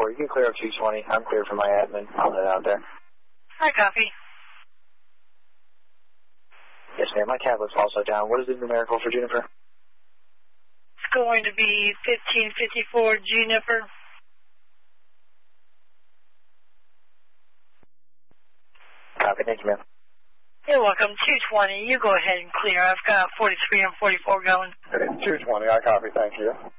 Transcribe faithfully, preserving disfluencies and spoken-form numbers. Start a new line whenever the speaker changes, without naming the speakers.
forty-four. You can clear up two twenty. I'm clear for my admin. I'll head out there.
Hi, copy.
Yes, ma'am. My tablet's also down. What is the numerical for Juniper?
It's going to be fifteen fifty-four Juniper.
Copy. Thank you, ma'am.
You're welcome. two twenty. You go ahead and clear. I've got forty-three and forty-four going.
Okay, two twenty. I copy. Thank you.